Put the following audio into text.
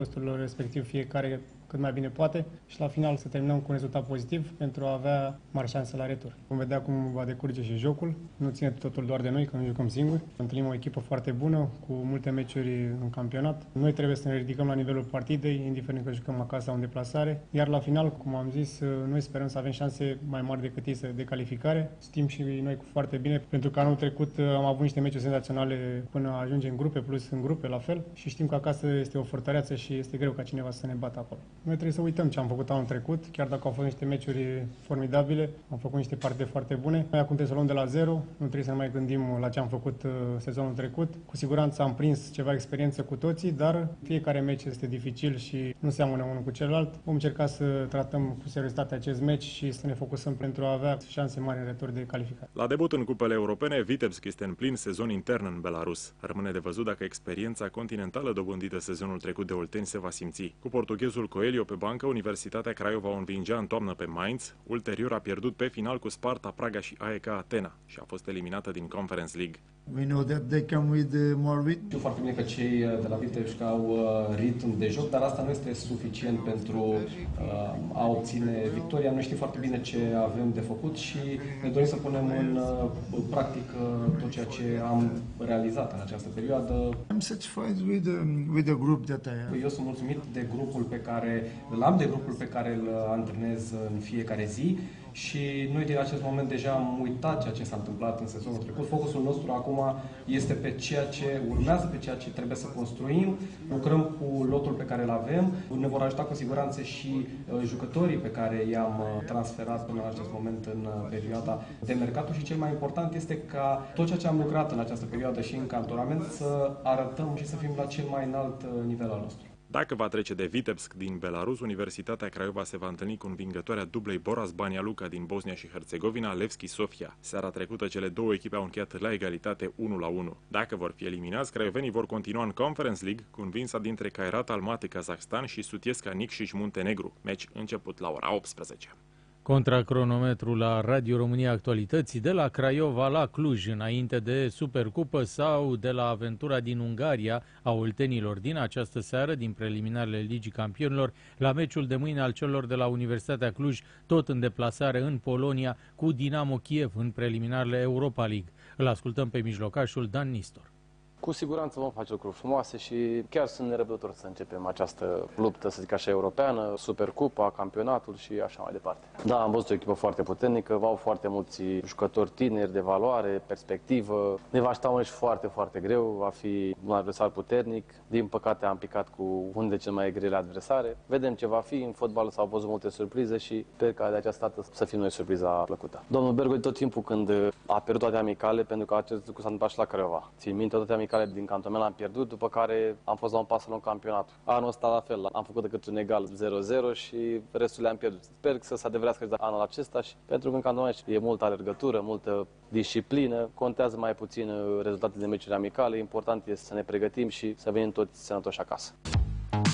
postul respectiv fiecare cât mai bine poate și la final să terminăm cu un rezultat pozitiv pentru a avea mari șanse la retur. Vom vedea cum va decurge și jocul. Nu ține totul doar de noi, că nu jucăm singuri. Întâlnim o echipă foarte bună, cu multe meciuri în campionat. Noi trebuie să ne ridicăm la nivelul partidei, indiferent că jucăm acasă sau în deplasare. Iar la final, cum am zis, noi sperăm să avem șanse mai mari decât ei de calificare. Știm și noi foarte bine, pentru că anul trecut am avut niște meciuri senzaționale până ajungem în grupe, plus în grupe la fel. Și știm că acasă este o fortăreață și este greu ca cineva să ne bată acolo. Noi trebuie să uităm ce am făcut anul trecut, chiar dacă au fost niște meciuri formidabile, am făcut niște partide foarte bune. Noi acum trebuie să luăm de la zero, nu trebuie să ne mai gândim la ce am făcut sezonul trecut. Cu siguranță am prins ceva experiență cu toții, dar fiecare meci este dificil și nu seamănă unul cu celălalt. Vom încerca să tratăm cu seriozitate acest meci și să ne focusăm pentru a avea șanse mari în retur de calificare. La debut în cupele europene, Vitebsk este în plin sezon intern în Belarus. Rămâne de văzut dacă experiența continentală dobândită sezonul trecut de olteni se va simți. Cu portughezul Coelho pe bancă, Universitatea Craiova o învingea în toamnă pe Mainz, ulterior a pierdut pe final cu Sparta Praga și AEK Atena și a fost eliminată din Conference League. We know that they come with more ritm. Știu foarte bine că cei de la Vitebsk au ritm de joc, dar asta nu este suficient pentru a obține victoria. Noi știm foarte bine ce avem de făcut și ne dorim să punem în practică tot ceea ce am realizat în această perioadă. I'm satisfied with the group that I have. Eu sunt mulțumit de grupul pe care îl antrenez în fiecare zi. Și noi din acest moment deja am uitat ceea ce s-a întâmplat în sezonul trecut. Focusul nostru acum este pe ceea ce urmează, pe ceea ce trebuie să construim. Lucrăm cu lotul pe care îl avem. Ne vor ajuta cu siguranță și jucătorii pe care i-am transferat până în acest moment în perioada de mercatul și cel mai important este ca tot ceea ce am lucrat în această perioadă și în cantonament să arătăm și să fim la cel mai înalt nivel al nostru. Dacă va trece de Vitebsk din Belarus, Universitatea Craiova se va întâlni cu învingătoarea dublei Boras Banja Luka din Bosnia și Herțegovina, Levski Sofia. Seara trecută, cele două echipe au încheiat la egalitate 1-1. Dacă vor fi eliminați, craiovenii vor continua în Conference League cu învinsa dintre Kairat Almaty Kazakhstan și Sutjeska Nikšić Muntenegru, meci început la ora 18. Contra cronometru la Radio România Actualități, de la Craiova la Cluj, înainte de Supercupă sau de la aventura din Ungaria a oltenilor din această seară, din preliminarele Ligii Campionilor, la meciul de mâine al celor de la Universitatea Cluj, tot în deplasare în Polonia, cu Dinamo Kiev în preliminarele Europa League. Îl ascultăm pe mijlocașul Dan Nistor. Cu siguranță vom face lucruri frumoase și chiar sunt nerăbdător să începem această luptă, să zic așa, europeană, Supercupa, campionatul și așa mai departe. Da, am văzut o echipă foarte puternică, au foarte mulți jucători tineri de valoare, perspectivă. Ne va aștepta un meci foarte, foarte greu, va fi un adversar puternic. Din păcate am picat cu unul de cele mai grele adversare. Vedem ce va fi, în fotbal s-au văzut multe surprize și sper că de această dată să fim noi surpriza plăcută. Domnul Bergoi tot timpul când a pierdut toate amicale, pentru că acest lucru s-a întâmplat și la Craiova. Țin minte, toate amicale din cantonament am pierdut, după care am fost la un pas să luăm campionatul. Anul ăsta la fel, am făcut decât un egal 0-0 și restul le-am pierdut. Sper să se adeverească anul acesta și pentru că în cantonament e multă alergătură, multă disciplină, contează mai puțin rezultatele de meciuri amicale, important este să ne pregătim și să venim toți sănătoși acasă.